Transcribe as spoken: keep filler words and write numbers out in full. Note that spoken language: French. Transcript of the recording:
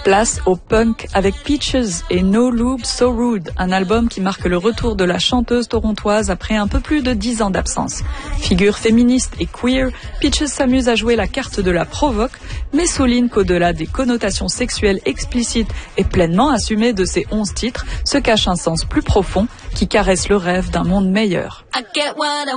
Place au punk avec Peaches et No Lube So Rude, un album qui marque le retour de la chanteuse torontoise après un peu plus de dix ans d'absence. Figure féministe et queer, Peaches s'amuse à jouer la carte de la provoque, mais souligne qu'au-delà des connotations sexuelles explicites et pleinement assumées de ses onze titres, se cache un sens plus profond qui caresse le rêve d'un monde meilleur.